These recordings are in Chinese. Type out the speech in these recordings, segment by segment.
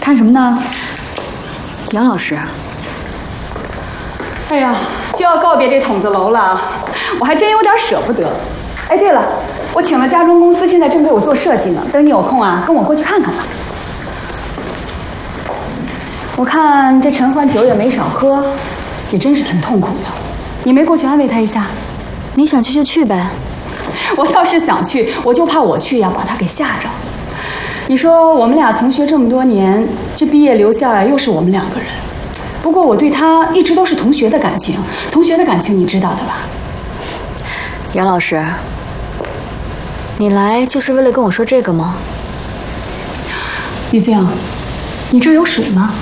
看什么呢？ 杨老师。 哎呀，就要告别这筒子楼了，我还真有点舍不得。哎，对了，我请了家装公司，现在正给我做设计呢。等你有空啊，跟我过去看看吧。我看这陈焕酒也没少喝，也真是挺痛苦的。你没过去安慰他一下？ 你想去就去呗。 我倒是想去，我就怕我去呀把他给吓着。你说我们俩同学这么多年，这毕业留下来又是我们两个人。不过我对他一直都是同学的感情，同学的感情你知道的吧？ 杨老师，你来就是为了跟我说这个吗？ 于静，你这儿有水吗？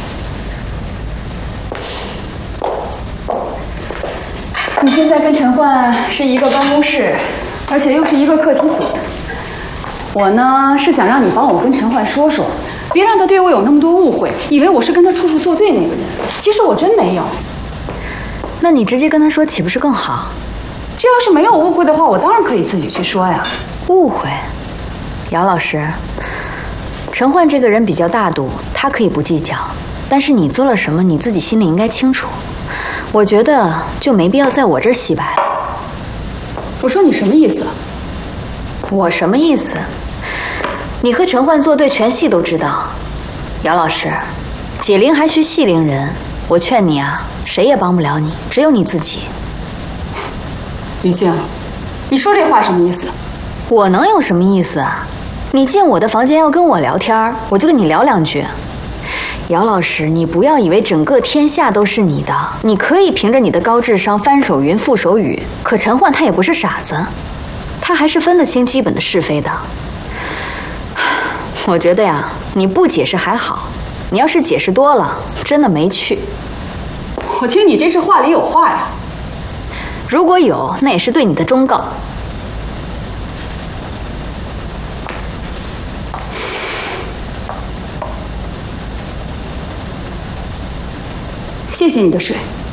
你现在跟陈焕是一个办公室，而且又是一个课题组。我呢是想让你帮我跟陈焕说说，别让他对我有那么多误会，以为我是跟他处处作对那个人。其实我真没有。 那你直接跟他说岂不是更好？ 这要是没有误会的话，我当然可以自己去说呀。 误会？姚老师，陈焕这个人比较大度，他可以不计较，但是你做了什么，你自己心里应该清楚。我觉得就没必要在我这儿洗白了。 我说你什么意思？ 我什么意思？你和陈焕作对，全系都知道。姚老师，解铃还须系铃人，我劝你啊，谁也帮不了你，只有你自己。 于静，你说这话什么意思？ 我能有什么意思啊？你进我的房间要跟我聊天，我就跟你聊两句。姚老师，你不要以为整个天下都是你的，你可以凭着你的高智商翻手云覆手雨，可陈焕他也不是傻子，他还是分得清基本的是非的。我觉得呀，你不解释还好，你要是解释多了，真的没趣。 我听你这是话里有话呀。 如果有，那也是对你的忠告。 谢谢你的水。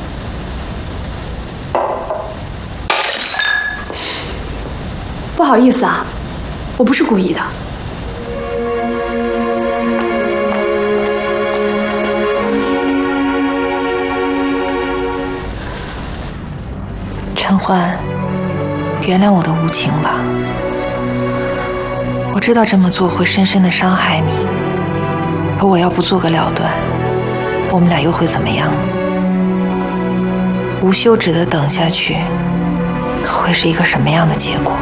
不好意思啊，我不是故意的。 陈焕，原谅我的无情吧。我知道这么做会深深的伤害你，可我要不做个了断，我们俩又会怎么样呢？无休止的等下去，会是一个什么样的结果？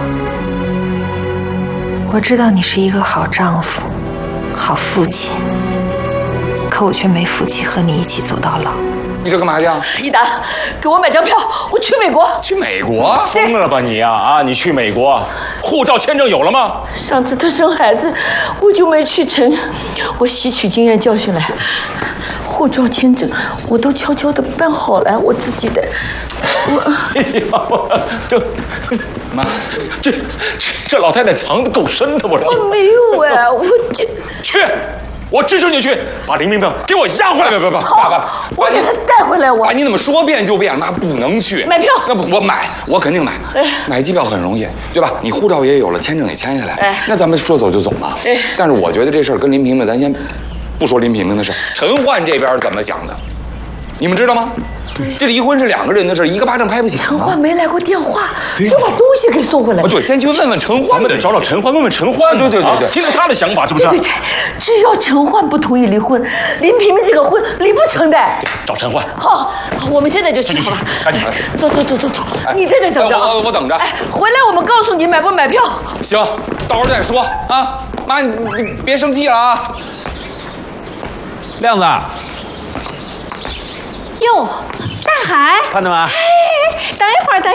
我知道你是一个好丈夫、好父亲，可我却没福气和你一起走到老。 你这干嘛去啊？ 一达，给我买张票，我去美国。 去美国？ 疯了吧你啊！你去美国，护照签证有了吗？ 上次他生孩子，我就没去成，我吸取经验教训来，护照签证我都悄悄的办好了，我自己的。 哎呀， 妈， 这老太太藏得够深的，我没有哎，我这去。我支持你去，把林冰冰给我押回来！ 不，爸， 我给他带回来。爸， 你怎么说变就变？那不能去。 买票？ 那不，我肯定买。买机票很容易，对吧？你护照也有了，签证也签下来，那咱们说走就走嘛。但是我觉得这事儿跟林萍萍，咱先不说林萍萍的事儿，陈焕这边怎么想的，你们知道吗？这离婚是两个人的事，一个巴掌拍不响。 陈焕没来过电话，就把东西给送回来。 对，先去问问陈焕， 咱们得找找陈焕，问问陈焕。 对， 听听他的想法，是不是？ 对，只要陈焕不同意离婚，林萍萍这个婚离不成的。 找陈焕。 好，我们现在就去，好吧？ 赶紧走，你在这等着。 我等着。 回来我们告诉你买不买票。 行，到时候再说啊。妈，你别生气啊。 亮子。 哟，大海， 看到吗？ 等一会儿。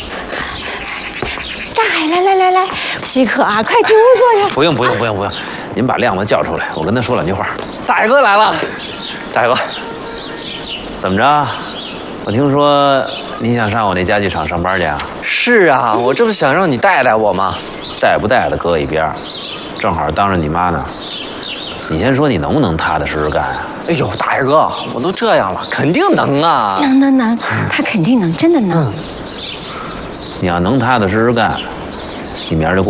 大海，来，稀客啊，快进屋坐下。 不用，您把亮子叫出来，我跟他说两句话。大海哥来了，大海哥，怎么着？我听说你想上我那家具厂上班去啊？ 是啊，我这不想让你带带我吗？ 带不带的搁一边，正好当着你妈呢。你先说你能不能踏踏实实干啊？ 哎呦，大海哥，我都这样了，肯定能啊！ 能，他肯定能，真的能。 你要能踏踏实实干，你明儿就过。